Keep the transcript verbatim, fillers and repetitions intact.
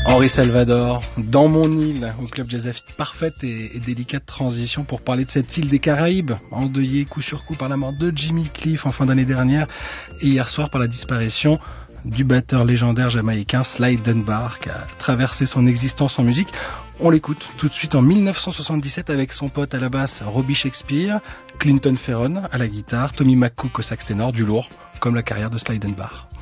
Henri Salvador, dans mon île, au Club Jazz Affiche. Parfaite et, et délicate transition pour parler de cette île des Caraïbes, endeuillée coup sur coup par la mort de Jimmy Cliff en fin d'année dernière, et hier soir par la disparition du batteur légendaire jamaïcain Sly Dunbar, qui a traversé son existence en musique. On l'écoute tout de suite en dix-neuf cent soixante-dix-sept avec son pote à la basse Robbie Shakespeare, Clinton Ferron à la guitare, Tommy McCook au sax ténor, du lourd, comme la carrière de Sly Dunbar.